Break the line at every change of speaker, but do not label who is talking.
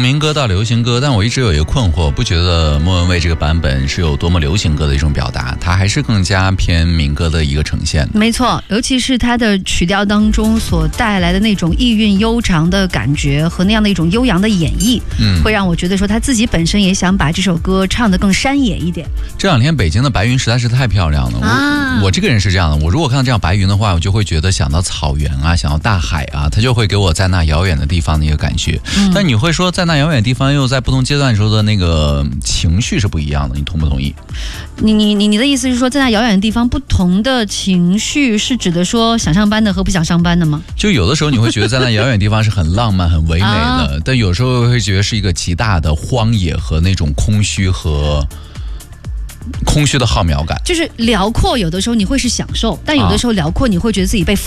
民歌到流行歌，但我一直有一个困惑，不觉得莫文蔚这个版本是有多么流行歌的一种表达，它还是更加偏民歌的一个呈现。
没错，尤其是它的曲调当中所带来的那种意韵悠长的感觉和那样的一种悠扬的演绎，会让我觉得说他自己本身也想把这首歌唱得更山野一点。
这两天北京的白云实在是太漂亮了，我这个人是这样的，我如果看到这样白云的话，我就会觉得想到草原啊，想到大海啊，它就会给我在那遥远的地方的一个感觉。但你会说在那遥远的地方又在不同阶段时候的那个情绪是不一样的，你同不同意？
你的意思是说在那遥远的地方不同的情绪是指的说想上班的和不想上班的吗？就
有的时候你会觉得在那遥远的地方是很浪漫很唯美的但有时候会觉得是一个极大的荒野和那种空虚的浩渺感。
就是辽阔有的时候你会是享受，但有的时候辽阔你会觉得自己被